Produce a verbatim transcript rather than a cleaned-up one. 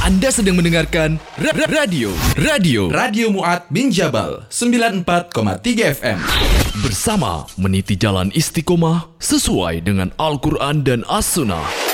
Anda sedang mendengarkan ra- ra- radio Radio Radio Mu'ad bin Jabal sembilan puluh empat koma tiga F M. Bersama meniti jalan istiqomah sesuai dengan Al-Quran dan As-Sunnah.